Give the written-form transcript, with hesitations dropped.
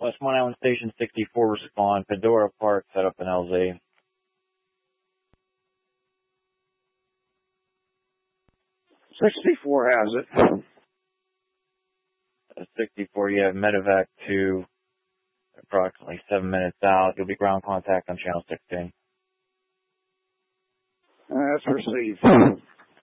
Westmont Island Station 64 respond. Pedora Park set up an LZ. 64 has it. 64, you have Medevac 2, approximately 7 minutes out. You'll be ground contact on channel 16. That's received.